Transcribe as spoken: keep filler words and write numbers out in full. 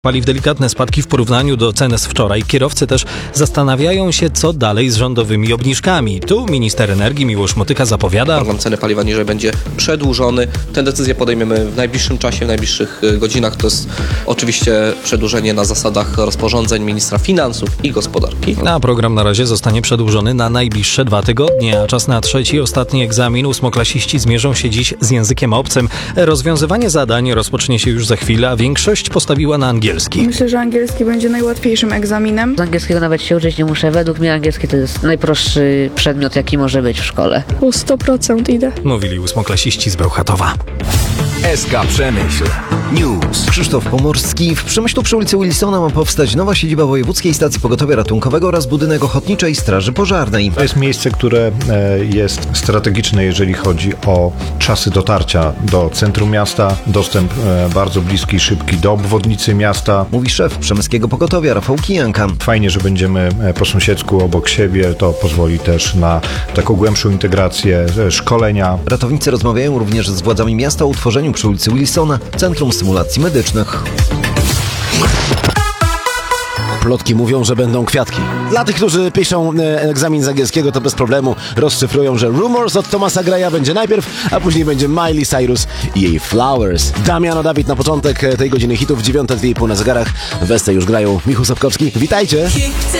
Paliw delikatne spadki w porównaniu do cen z wczoraj. Kierowcy też zastanawiają się, co dalej z rządowymi obniżkami. Tu minister energii Miłosz Motyka zapowiada: Program ceny paliwa niżej będzie przedłużony. Tę decyzję podejmiemy w najbliższym czasie, w najbliższych godzinach. To jest oczywiście przedłużenie na zasadach rozporządzeń ministra finansów i gospodarki. A program na razie zostanie przedłużony na najbliższe dwa tygodnie, a czas na trzeci, ostatni egzamin. Ósmoklasiści zmierzą się dziś z językiem obcym. Rozwiązywanie zadań rozpocznie się już za chwilę, a większość postawiła na angielski. Myślę, że angielski będzie najłatwiejszym egzaminem. Z angielskiego nawet się uczyć nie muszę. Według mnie angielski to jest najprostszy przedmiot, jaki może być w szkole. O sto procent idę. Mówili ósmoklasiści z Bełchatowa. S K Przemyśl News. Krzysztof Pomorski. W Przemyślu przy ulicy Wilsona ma powstać nowa siedziba Wojewódzkiej Stacji Pogotowia Ratunkowego oraz budynek Ochotniczej Straży Pożarnej. To jest miejsce, które jest strategiczne, jeżeli chodzi o czasy dotarcia do centrum miasta, dostęp bardzo bliski, szybki do obwodnicy miasta. Mówi szef Przemyskiego Pogotowia Rafał Kijanka. Fajnie, że będziemy po sąsiedzku obok siebie. To pozwoli też na taką głębszą integrację, szkolenia. Ratownicy rozmawiają również z władzami miasta o utworzeniu przy ulicy Wilsona Centrum Symulacji Medycznych. Plotki mówią, że będą kwiatki. Dla tych, którzy piszą e, egzamin z angielskiego, to bez problemu rozszyfrują, że Rumors od Thomasa Greya będzie najpierw, a później będzie Miley Cyrus i jej Flowers. Damiano Dawid na początek tej godziny hitów, dziewiąta, dwie i pół na zegarach. Westy już grają. Michał Sapkowski, witajcie!